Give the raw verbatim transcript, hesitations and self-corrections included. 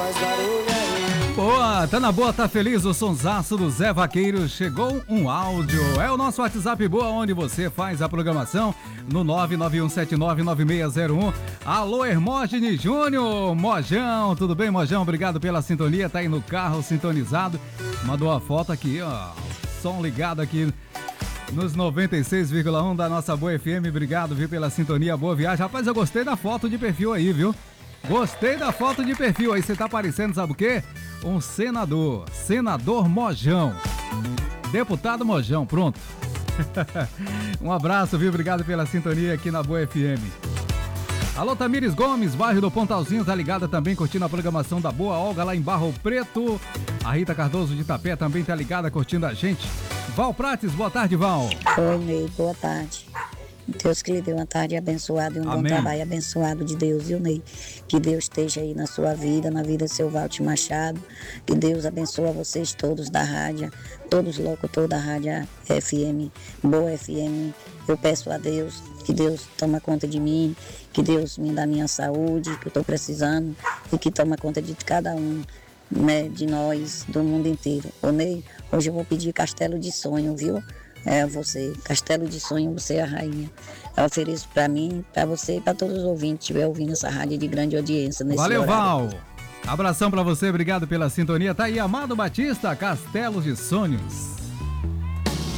faz barulho aí. Boa, tá na boa, tá feliz, o sonsaço do Zé Vaqueiro. Chegou um áudio, é o nosso WhatsApp Boa, onde você faz a programação no nove nove um sete nove nove seis zero um. Alô, Hermógenes Júnior, Mojão, tudo bem, Mojão? Obrigado pela sintonia, tá aí no carro sintonizado. Mandou a foto aqui, ó, som ligado aqui nos noventa e seis vírgula um da nossa Boa F M. Obrigado, viu, pela sintonia, boa viagem. Rapaz, eu gostei da foto de perfil aí, viu? Gostei da foto de perfil aí, você tá parecendo, sabe o quê? Um senador, senador Mojão, deputado Mojão, pronto. Um abraço, viu? Obrigado pela sintonia aqui na Boa F M. Alô, Tamires Gomes, bairro do Pontalzinho, tá ligada também, curtindo a programação da Boa. Olga lá em Barro Preto. A Rita Cardoso de Itapé também tá ligada, curtindo a gente. Val Prates, boa tarde, Val. Oi, Ney, boa tarde. Deus que lhe dê uma tarde abençoada e um Amém. Bom trabalho abençoado de Deus, viu, Ney? Que Deus esteja aí na sua vida, na vida do seu Valti Machado. Que Deus abençoe vocês todos da rádio, todos os locutores da rádio F M, Boa F M. Eu peço a Deus que Deus toma conta de mim, que Deus me dá minha saúde, que eu estou precisando, e que toma conta de cada um, né, de nós, do mundo inteiro. Ô, Ney, hoje eu vou pedir Castelo de Sonho, viu? É você, Castelo de Sonho, você é a rainha. Eu ofereço para mim, para você e para todos os ouvintes que estiver ouvindo essa rádio de grande audiência nesse Valeu, horário. Val. Abração para você, obrigado pela sintonia. Tá aí, Amado Batista, Castelo de Sonhos.